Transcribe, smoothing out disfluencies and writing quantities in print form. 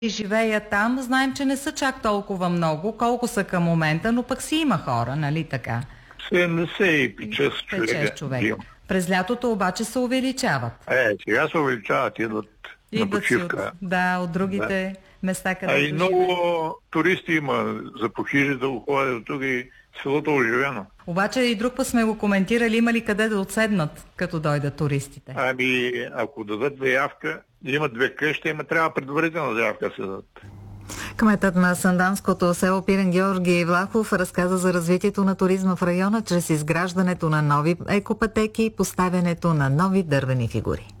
живеят там, знаем, че не са чак толкова много, колко са към момента, но пък си има хора, нали така? 76 5-6 човека. През лятото обаче се увеличават. Сега се увеличават, идват на почивка. От другите места, където и много туристи има за похижи да уходят от тук и селото оживено. Обаче и друг път сме го коментирали, има ли къде да отседнат, като дойдат туристите? Ако дадат заявка, имат 2 къщи, трябва предварителна заявка да се дадат. Кметът на санданското село Пирин Георги Влахов разказа за развитието на туризма в района чрез изграждането на нови екопътеки и поставянето на нови дървени фигури.